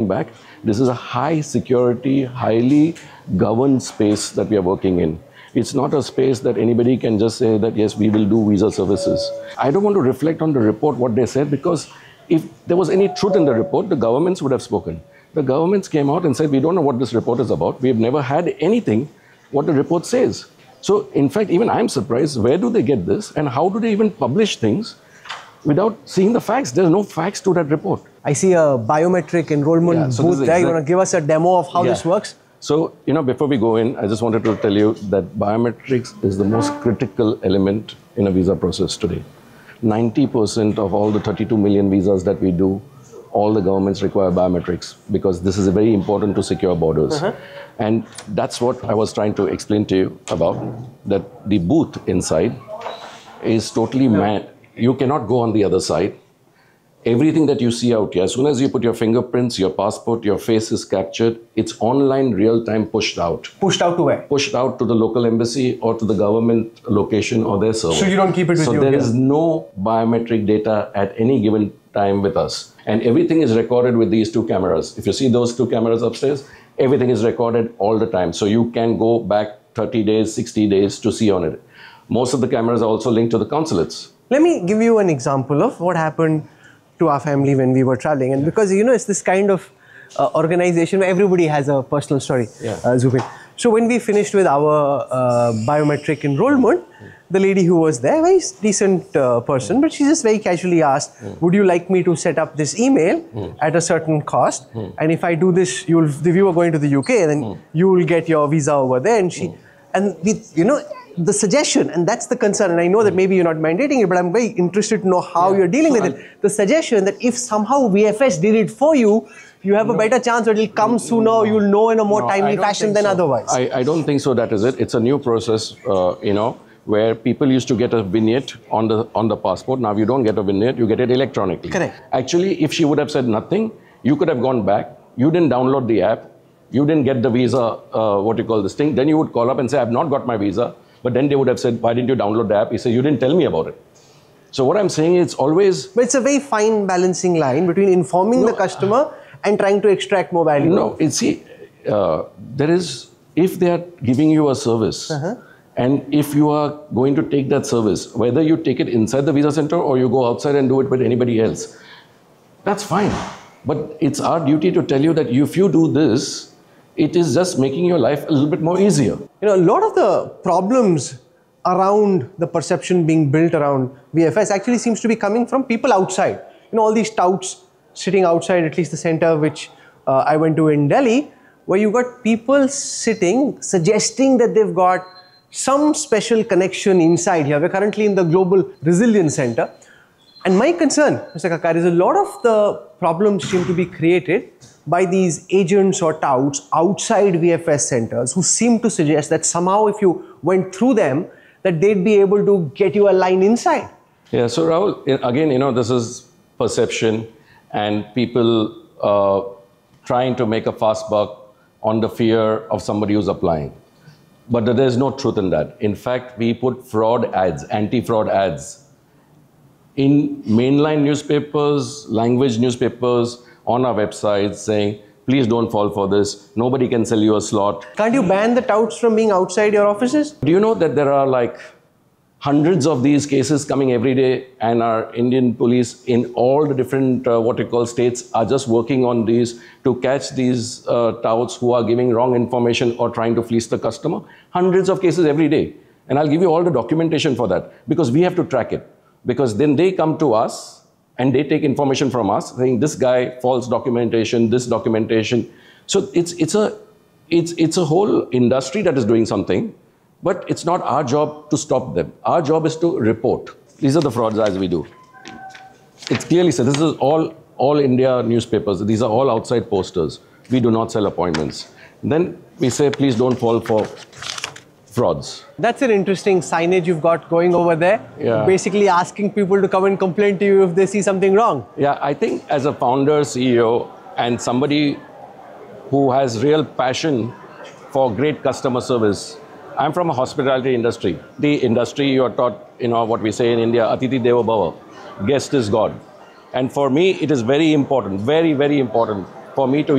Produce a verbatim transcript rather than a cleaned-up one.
back. This is a high security, highly governed space that we are working in. It's not a space that anybody can just say that, yes, we will do visa services. I don't want to reflect on the report, what they said, because if there was any truth in the report, the governments would have spoken. The governments came out and said, we don't know what this report is about. We've never had anything what the report says. So, in fact, even I'm surprised, where do they get this? And how do they even publish things without seeing the facts? There's no facts to that report. I see a biometric enrollment yeah, so booth there. You want to give us a demo of how yeah. this works? So, you know, before we go in, I just wanted to tell you that biometrics is the most critical element in a visa process today. ninety percent of all the thirty-two million visas that we do, all the governments require biometrics because this is very important to secure borders. Uh-huh. And that's what I was trying to explain to you about, that the booth inside is totally mad. You cannot go on the other side. Everything that you see out here, as soon as you put your fingerprints, your passport, your face is captured, it's online, real-time, pushed out. Pushed out to where? Pushed out to the local embassy or to the government location or their server. So you don't keep it with so you? So there here. is no biometric data at any given time with us. And everything is recorded with these two cameras. If you see those two cameras upstairs, everything is recorded all the time. So you can go back thirty days, sixty days to see on it. Most of the cameras are also linked to the consulates. Let me give you an example of what happened to our family when we were traveling. And because, you know, it's this kind of uh, organization where everybody has a personal story, yeah. uh, Zubin. So when we finished with our uh, biometric enrollment, mm. the lady who was there, very decent uh, person, mm. but she just very casually asked, mm. would you like me to set up this email mm. at a certain cost? Mm. And if I do this, you'll, if you are going to the U K, then mm. you will get your visa over there. And she, mm. and we, you know, the suggestion, and that's the concern, and I know that maybe you're not mandating it, but I'm very interested to know how yeah. you're dealing so with I'll, it. The suggestion that if somehow V F S did it for you, you have no, a better chance that it'll come sooner, no, you'll know in a more no, timely fashion than so. otherwise. I, I don't think so, that is it. It's a new process, uh, you know, where people used to get a vignette on the, on the passport. Now you don't get a vignette, you get it electronically. Correct. Actually, if she would have said nothing, you could have gone back, you didn't download the app, you didn't get the visa, uh, what you call this thing, then you would call up and say, I've not got my visa. But then they would have said, why didn't you download the app? He said, you didn't tell me about it. So what I'm saying is always... But it's a very fine balancing line between informing no, the customer and trying to extract more value. No, it's, see, uh, there is, if they are giving you a service, uh-huh. and if you are going to take that service, whether you take it inside the visa center or you go outside and do it with anybody else, that's fine. But it's our duty to tell you that if you do this, it is just making your life a little bit more easier. You know, a lot of the problems around the perception being built around V F S actually seems to be coming from people outside. You know, all these touts sitting outside, at least the center which uh, I went to in Delhi, where you got people sitting, suggesting that they've got some special connection inside here. We're currently in the Global Resilience Center. And my concern, Mister Kakar, is a lot of the problems seem to be created by these agents or touts outside V F S centers who seem to suggest that somehow if you went through them, that they'd be able to get you a line inside. Yeah, so Rahul, again, you know, this is perception and people uh, trying to make a fast buck on the fear of somebody who's applying. But there is no truth in that. In fact, we put fraud ads, anti-fraud ads in mainline newspapers, language newspapers, on our website saying, please don't fall for this. Nobody can sell you a slot. Can't you ban the touts from being outside your offices? Do you know that there are like hundreds of these cases coming every day, and our Indian police in all the different uh, what we call states are just working on these to catch these uh, touts who are giving wrong information or trying to fleece the customer? Hundreds of cases every day. And I'll give you all the documentation for that because we have to track it. Because then they come to us and they take information from us saying this guy, false documentation, this documentation. So it's, it's, a, it's, it's a whole industry that is doing something, but it's not our job to stop them. Our job is to report. These are the frauds as we do. It's clearly said, this is all, all India newspapers. These are all outside posters. We do not sell appointments. Then we say, please don't fall for frauds. That's an interesting signage you've got going over there. Yeah. Basically asking people to come and complain to you if they see something wrong. Yeah, I think as a founder, C E O, and somebody who has real passion for great customer service, I'm from a hospitality industry. The industry you are taught, you know, what we say in India, Atithi Deva Bhava, guest is God. And for me, it is very important, very, very important for me to